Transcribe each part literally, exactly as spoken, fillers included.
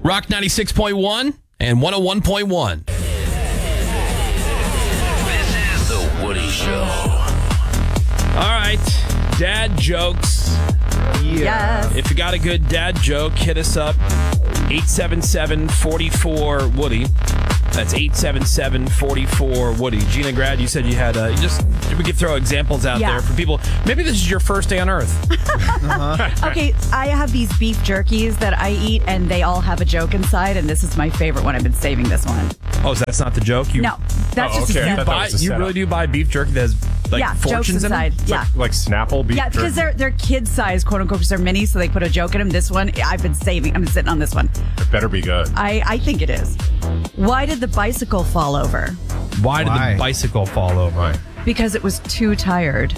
Rock ninety-six point one and one oh one point one. This is The Woody Show. All right, dad jokes. Yes. If you got a good dad joke, hit us up. eight seven seven, four four, Woody. That's eight seven seven, four four, Woody. Gina Grad, you said you had, uh, you just, we could throw examples out Yeah. there for people. Maybe this is your first day on Earth. uh-huh. Okay, I have these beef jerkies that I eat, and they all have a joke inside, and this is my favorite one. I've been saving this one. Oh, so that's not the joke? You, No, that's Oh, just okay. a I you, thought sample. that buy, was a you setup. really do buy beef jerky that has, like, Yeah, jokes fortunes in inside. it? Yeah. Like Snapple beef Yeah, jerky? because they're they're kid size, quote unquote, because they're mini, so they put a joke in them. This one, I've been saving. I'm sitting on this one. It better be good. I, I think it is. Why did the bicycle fall over? Why did Why? the bicycle fall over? Why? Because it was too tired.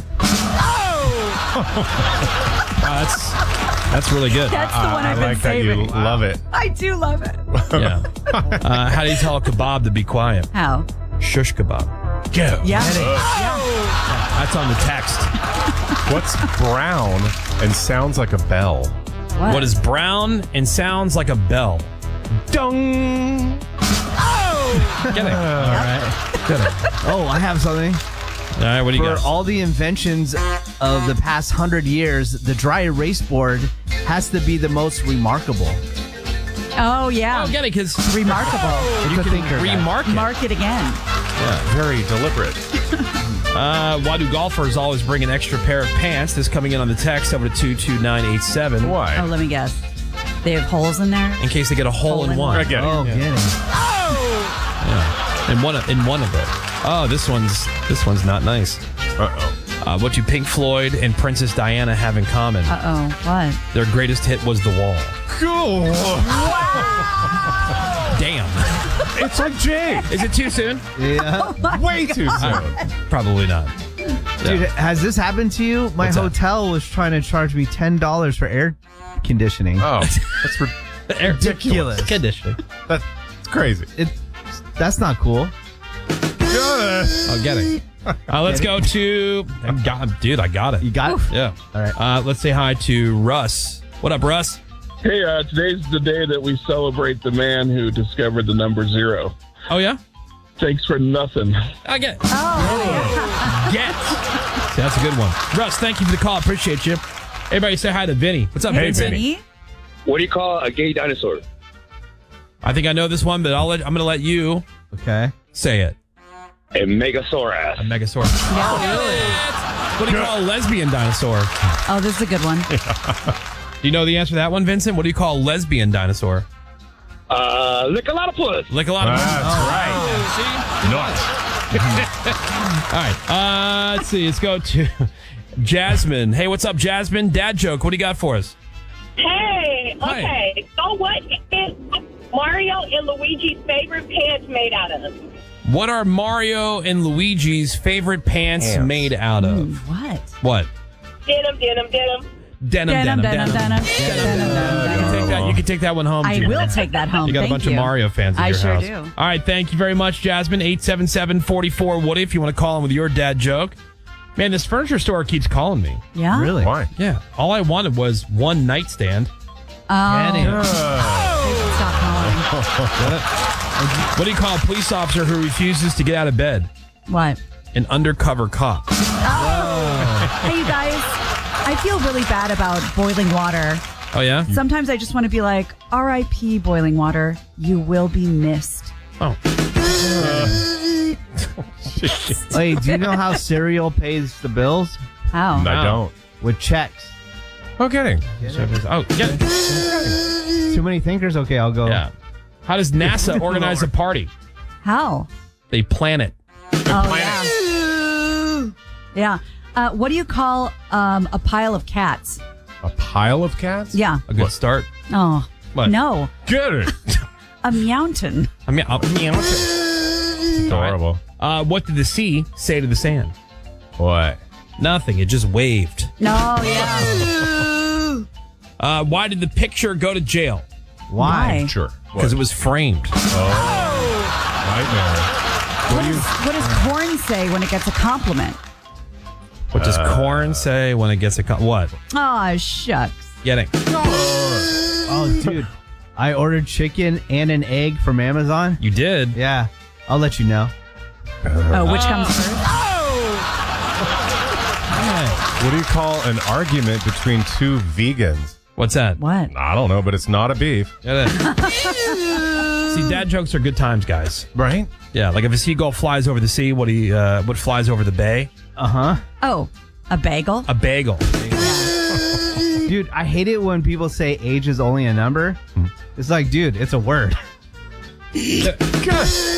Wow, that's, that's really good. That's the one I I've been like that saving. you love it. I do love it. Yeah. Uh, how do you tell a kebab to be quiet? How? Shush kebab. Go. Yeah. That's on the text. What's brown and sounds like a bell? What? What is brown and sounds like a bell? Dung. Get it. All right. Oh, I have something. All right, what do you For got? all the inventions of the past hundred years, the dry erase board has to be the most remarkable. Oh, yeah. Oh, get it, because Remarkable. you a can thinker, guy. remark it. Mark it again. Very deliberate. Uh, why do golfers always bring an extra pair of pants? This coming in on the text over to two two nine eight seven. Why? Oh, let me guess. They have holes in there? In case they get a hole, Hole in in one. I get it. Oh, Yeah. get it. In one of, in one of it. Oh, this one's this one's not nice. Uh-oh. Uh, what do Pink Floyd and Princess Diana have in common? Uh-oh. What? Their greatest hit was The Wall. Cool. Damn. It's like Jay. Is it too soon? Yeah. Way too soon. Probably not. Dude, has this happened to you? My What's that? hotel was trying to charge me ten dollars for air conditioning. Oh, that's ri- Ridiculous. Conditioning. that's crazy. It, that's not cool. Oh, get it. Uh, let's go to... I got, dude, I got it. You got it? Yeah. All right. Uh, let's say hi to Russ. What up, Russ? Hey, uh, today's the day that we celebrate the man who discovered the number zero. Oh, yeah? Thanks for nothing. I get it. Oh, Get. See, that's a good one. Russ, thank you for the call. Appreciate you. Everybody say hi to Vinny. What's up, Hey, Vincent? Vinny. Vinny? What do you call a gay dinosaur? I think I know this one, but I'll let, I'm going to let you Okay. say it. A megasaurus. A megasaurus. Oh, really? What do you call a lesbian dinosaur? Oh, this is a good one. Do you know the answer to that one, Vincent? What do you call a lesbian dinosaur? Uh, lick a lot of puss. Like a lot of... That's right. Nuts. All right. Uh, let's see. Let's go to Jasmine. Hey, what's up, Jasmine? Dad joke. What do you got for us? Hey, Hi. okay. So what is Mario and Luigi's favorite pants made out of? What are Mario and Luigi's favorite pants, Pants. made out of? Ooh, what? What? Denim, denim, denim. Denim, Denim, denim, denim, denim. denim. Denim, You can take that. You can take that one home. I Gina. will take that home. You got Thank a bunch you. of Mario fans in I your sure house. do. All right, thank you very much, Jasmine. eight seven seven, four four, Woody, if you want to call in with your dad joke. Man, this furniture store keeps calling me. Yeah? Really? Why? Yeah. All I wanted was one nightstand. Oh, Get it. stop calling. What do you call a police officer who refuses to get out of bed? What? An undercover cop. Hey, you guys. I feel really bad about boiling water. Oh, yeah? Sometimes I just want to be like, R I P boiling water. You will be missed. Oh. Hey, do you know how cereal pays the bills? How? I don't. With checks. Oh, kidding. Oh, yeah. Too many thinkers? Okay, I'll go. Yeah. How does NASA organize a party? How? They plan it. Oh, yeah. Yeah. Uh, what do you call um, a pile of cats? A pile of cats? Yeah. A good start. Oh. What? No. Get it. A mountain. I mean, I mean Adorable. uh, what did the sea say to the sand? What? Nothing. It just waved. No, yeah. Uh, why did the picture go to jail? Why? Why? Sure. Because it was framed. Nightmare. What, is, what does corn say when it gets a compliment? What does corn say when it gets a co- what? Oh, shucks. Getting. Oh, dude. I ordered chicken and an egg from Amazon. You did? Yeah. I'll let you know. Oh, which comes first? What do you call an argument between two vegans? What's that? What? I don't know, but it's not a beef. Yeah, See, dad jokes are good times, guys. Right? Yeah, like if a seagull flies over the sea, what he uh, what flies over the bay? Uh-huh. Oh, a bagel? A bagel. Dude, I hate it when people say age is only a number. It's like, dude, it's a word. Good.